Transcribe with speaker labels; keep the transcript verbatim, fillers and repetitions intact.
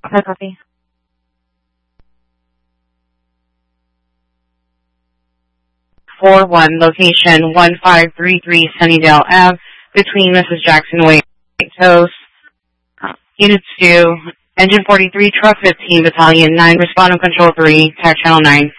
Speaker 1: Hard copy. four one, location one five three three Sunnydale Avenue, between Missus Jackson Way and Toast. Uh, Units two, Engine forty-three, Truck fifteen, Battalion nine, Respondent Control three, Tire Channel nine.